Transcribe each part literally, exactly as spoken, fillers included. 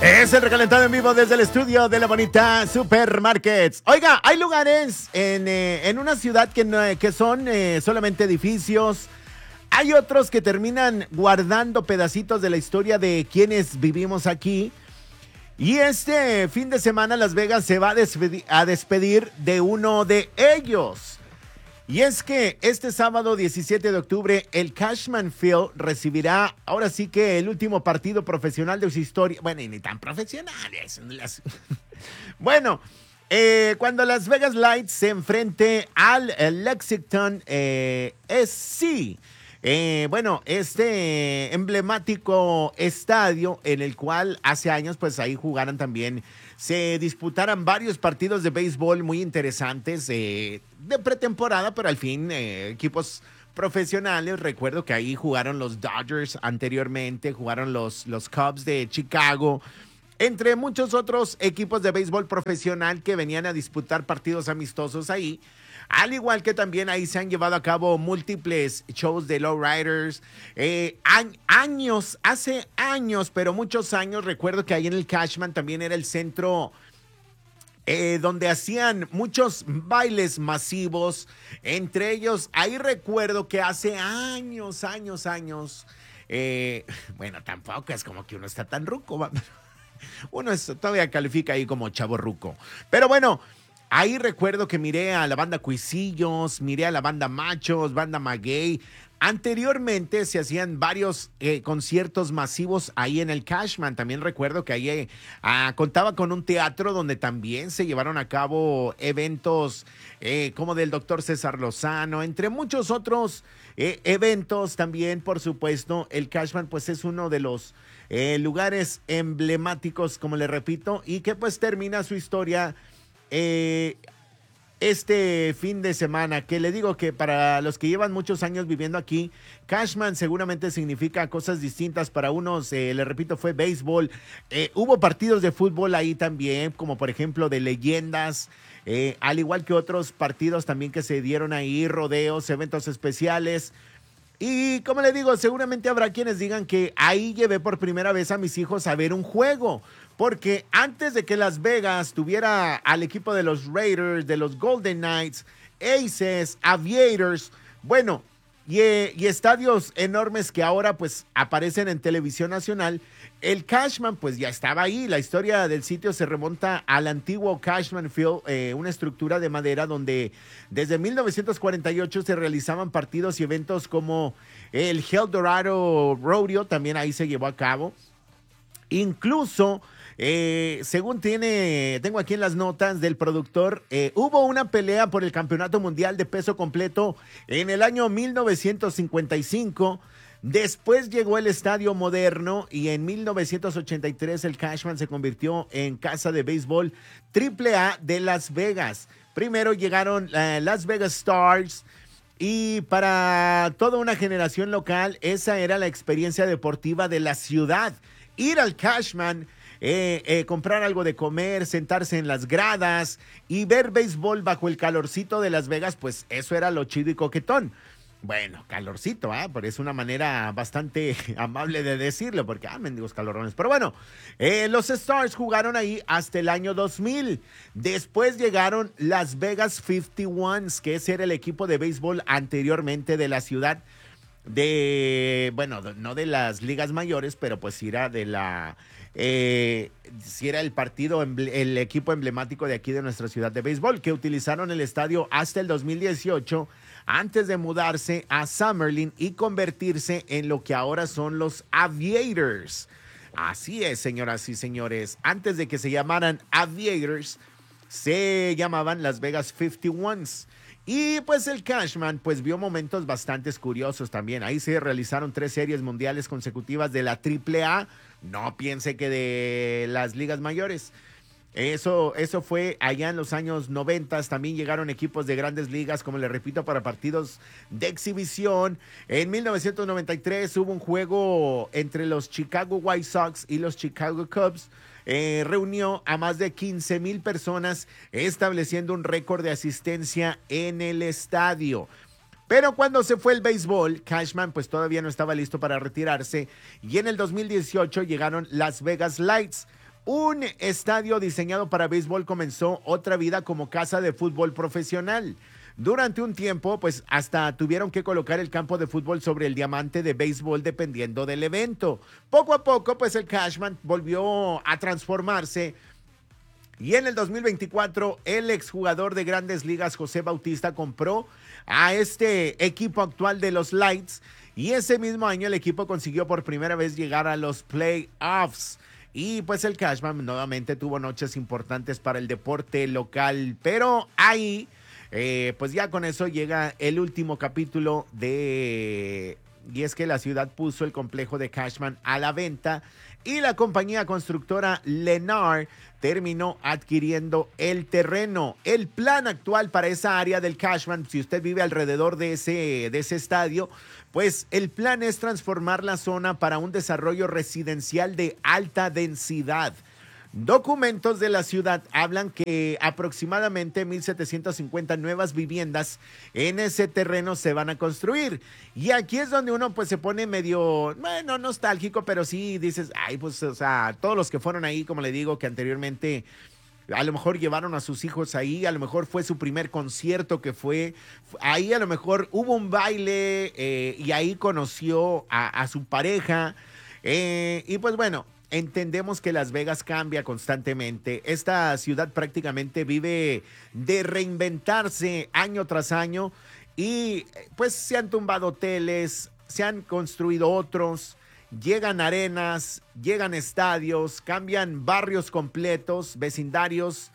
Es el recalentado en vivo desde el estudio de la bonita Supermarkets. Oiga, hay lugares en, eh, en una ciudad que, no, que son eh, solamente edificios. Hay otros que terminan guardando pedacitos de la historia de quienes vivimos aquí. Y este fin de semana Las Vegas se va a despedir, a despedir de uno de ellos. Y es que este sábado diecisiete de octubre el Cashman Field recibirá ahora sí que el último partido profesional de su historia. Bueno, y ni tan profesionales. Bueno, eh, cuando Las Vegas Lights se enfrente al Lexington eh, S C. Eh, bueno, este emblemático estadio en el cual hace años pues ahí jugaran también, se disputaran varios partidos de béisbol muy interesantes eh, de pretemporada, pero al fin eh, equipos profesionales. Recuerdo que ahí jugaron los Dodgers anteriormente, jugaron los, los Cubs de Chicago, entre muchos otros equipos de béisbol profesional que venían a disputar partidos amistosos ahí. Al igual que también ahí se han llevado a cabo múltiples shows de lowriders. Eh, años, hace años, pero muchos años, recuerdo que ahí en el Cashman también era el centro eh, donde hacían muchos bailes masivos. Entre ellos, ahí recuerdo que hace años, años, años, eh, bueno, tampoco es como que uno está tan ruco. Uno es, todavía califica ahí como chavo ruco. Pero bueno, ahí recuerdo que miré a la banda Cuisillos, miré a la banda Machos, banda Maguey. Anteriormente se hacían varios eh, conciertos masivos ahí en el Cashman. También recuerdo que ahí eh, ah, contaba con un teatro donde también se llevaron a cabo eventos eh, como del doctor César Lozano, entre muchos otros eh, eventos también, por supuesto. El Cashman pues es uno de los eh, lugares emblemáticos, como le repito, y que pues termina su historia Eh, este fin de semana, que le digo que para los que llevan muchos años viviendo aquí, Cashman seguramente significa cosas distintas. Para unos, eh, le repito, fue béisbol. Eh, hubo partidos de fútbol ahí también, como por ejemplo de leyendas, eh, al igual que otros partidos también que se dieron ahí, rodeos, eventos especiales. Y como le digo, seguramente habrá quienes digan que ahí llevé por primera vez a mis hijos a ver un juego. Porque antes de que Las Vegas tuviera al equipo de los Raiders, de los Golden Knights, Aces, Aviators, bueno, y, y estadios enormes que ahora pues aparecen en televisión nacional, el Cashman pues ya estaba ahí. La historia del sitio se remonta al antiguo Cashman Field, eh, una estructura de madera donde desde mil novecientos cuarenta y ocho se realizaban partidos y eventos como el El Dorado Rodeo, también ahí se llevó a cabo. Incluso Eh, según tiene, tengo aquí en las notas del productor, eh, hubo una pelea por el campeonato mundial de peso completo en el año mil novecientos cincuenta y cinco. Después llegó el estadio moderno y en mil novecientos ochenta y tres el Cashman se convirtió en casa de béisbol triple A de Las Vegas. Primero llegaron uh, Las Vegas Stars. Y para toda una generación local, esa era la experiencia deportiva de la ciudad. Ir al Cashman, Eh, eh, comprar algo de comer, sentarse en las gradas y ver béisbol bajo el calorcito de Las Vegas, pues eso era lo chido y coquetón. Bueno, calorcito, ¿eh? Pero es una manera bastante amable de decirlo, porque, ah, mendigos calorones. Pero bueno, eh, los Stars jugaron ahí hasta el año dos mil. Después llegaron Las Vegas cincuenta y uno, que ese era el equipo de béisbol anteriormente de la ciudad de, bueno, no de las ligas mayores, pero pues era de la... Eh, si era el partido, el equipo emblemático de aquí de nuestra ciudad de béisbol, que utilizaron el estadio hasta el dos mil dieciocho antes de mudarse a Summerlin y convertirse en lo que ahora son los Aviators. Así es, señoras y señores, antes de que se llamaran Aviators, se llamaban Las Vegas cincuenta y uno. Y pues el Cashman pues vio momentos bastante curiosos también. Ahí se realizaron tres series mundiales consecutivas de la triple A. No piense que de las ligas mayores. Eso, eso fue allá en los años noventa. También llegaron equipos de grandes ligas, como le repito, para partidos de exhibición. En mil novecientos noventa y tres hubo un juego entre los Chicago White Sox y los Chicago Cubs. Eh, reunió a más de quince mil personas, estableciendo un récord de asistencia en el estadio. Pero cuando se fue el béisbol, Cashman pues todavía no estaba listo para retirarse y en el dos mil dieciocho llegaron Las Vegas Lights, un estadio diseñado para béisbol comenzó otra vida como casa de fútbol profesional. Durante un tiempo, pues hasta tuvieron que colocar el campo de fútbol sobre el diamante de béisbol dependiendo del evento. Poco a poco, pues el Cashman volvió a transformarse. Y en el dos mil veinticuatro, el exjugador de Grandes Ligas, José Bautista, compró a este equipo actual de los Lights. Y ese mismo año el equipo consiguió por primera vez llegar a los playoffs. Y pues el Cashman nuevamente tuvo noches importantes para el deporte local. Pero ahí, eh, pues ya con eso llega el último capítulo de... Y es que la ciudad puso el complejo de Cashman a la venta y la compañía constructora Lennar terminó adquiriendo el terreno. El plan actual para esa área del Cashman, si usted vive alrededor de ese, de ese estadio, pues el plan es transformar la zona para un desarrollo residencial de alta densidad. Documentos de la ciudad hablan que aproximadamente mil setecientas cincuenta nuevas viviendas en ese terreno se van a construir. Y aquí es donde uno pues se pone medio, bueno, nostálgico, pero sí dices, ay, pues, o sea, todos los que fueron ahí, como le digo, que anteriormente a lo mejor llevaron a sus hijos ahí, a lo mejor fue su primer concierto que fue, ahí a lo mejor hubo un baile eh, y ahí conoció a, a su pareja. Eh, y pues bueno, entendemos que Las Vegas cambia constantemente. Esta ciudad prácticamente vive de reinventarse año tras año y pues se han tumbado hoteles, se han construido otros, llegan arenas, llegan estadios, cambian barrios completos, vecindarios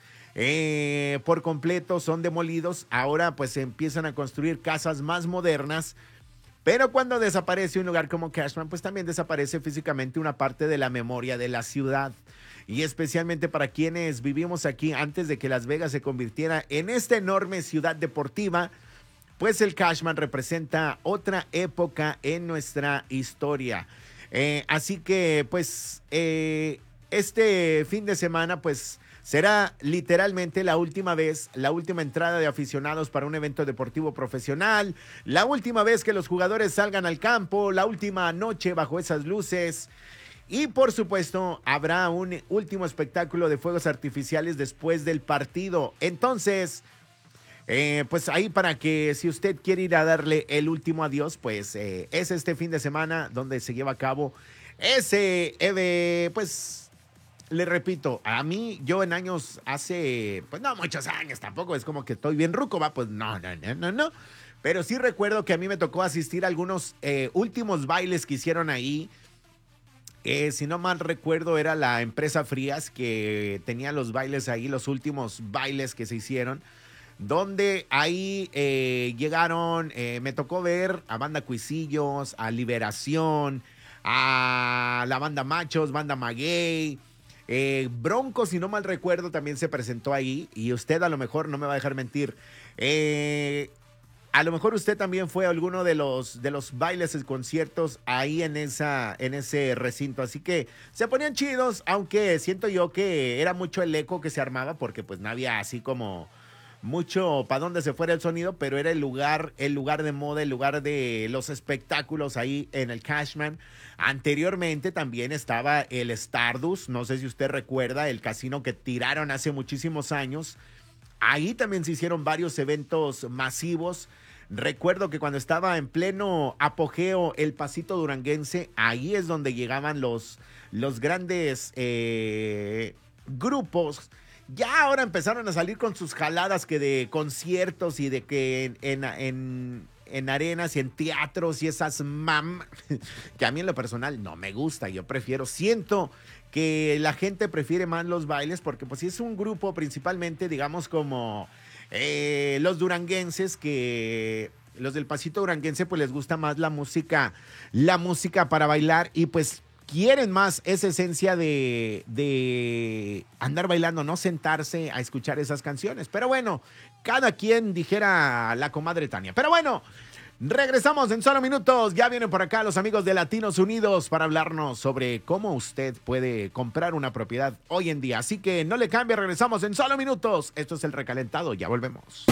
eh, por completo son demolidos. Ahora pues se empiezan a construir casas más modernas. Pero cuando desaparece un lugar como Cashman, pues también desaparece físicamente una parte de la memoria de la ciudad. Y especialmente para quienes vivimos aquí antes de que Las Vegas se convirtiera en esta enorme ciudad deportiva, pues el Cashman representa otra época en nuestra historia. Eh, así que, pues, eh, este fin de semana, pues, será literalmente la última vez, la última entrada de aficionados para un evento deportivo profesional, la última vez que los jugadores salgan al campo, la última noche bajo esas luces. Y por supuesto, habrá un último espectáculo de fuegos artificiales después del partido. Entonces, eh, pues ahí para que si usted quiere ir a darle el último adiós, pues eh, es este fin de semana donde se lleva a cabo ese, eh, pues... Le repito, a mí, yo en años, hace, pues no muchos años, tampoco es como que estoy bien ruco, va, pues no, no, no, no, no. Pero sí recuerdo que a mí me tocó asistir a algunos eh, últimos bailes que hicieron ahí. Eh, si no mal recuerdo, era la empresa Frías que tenía los bailes ahí, los últimos bailes que se hicieron. Donde ahí eh, llegaron, eh, me tocó ver a Banda Cuisillos, a Liberación, a la Banda Machos, Banda Maguey. Eh, Bronco, si no mal recuerdo, también se presentó ahí y usted a lo mejor no me va a dejar mentir. Eh, a lo mejor usted también fue a alguno de los, de los bailes y conciertos ahí en, esa, en ese recinto. Así que se ponían chidos, aunque siento yo que era mucho el eco que se armaba porque pues no había así como mucho para dónde se fuera el sonido, pero era el lugar, el lugar de moda, el lugar de los espectáculos ahí en el Cashman. Anteriormente también estaba el Stardust, no sé si usted recuerda, el casino que tiraron hace muchísimos años. Ahí también se hicieron varios eventos masivos. Recuerdo que cuando estaba en pleno apogeo el Pasito Duranguense, ahí es donde llegaban los, los grandes eh, grupos. Ya ahora empezaron a salir con sus jaladas que de conciertos y de que en, en, en, en arenas y en teatros y esas mam... que a mí en lo personal no me gusta. Yo prefiero, siento que la gente prefiere más los bailes porque pues si es un grupo principalmente, digamos como eh, los duranguenses, que los del Pasito Duranguense pues les gusta más la música, la música para bailar y pues quieren más esa esencia de, de andar bailando, no sentarse a escuchar esas canciones. Pero bueno, cada quien dijera la comadre Tania. Pero bueno, regresamos en solo minutos. Ya vienen por acá los amigos de Latinos Unidos para hablarnos sobre cómo usted puede comprar una propiedad hoy en día. Así que no le cambie, regresamos en solo minutos. Esto es El Recalentado, ya volvemos.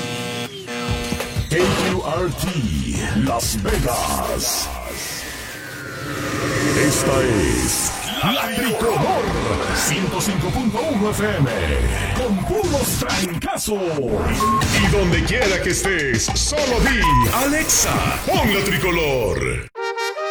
K Q R T Las Vegas. Esta es la Tricolor ciento cinco punto uno F M, con puros trancazos. Y donde quiera que estés, solo di, Alexa, pon la tricolor.